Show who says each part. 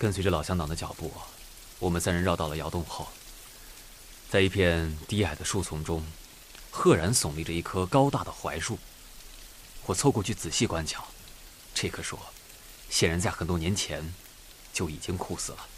Speaker 1: 跟随着老乡党的脚步，我们三人绕到了窑洞后，在一片低矮的树丛中，赫然耸立着一棵高大的槐树。我凑过去仔细观瞧，这棵树显然在很多年前就已经枯死了。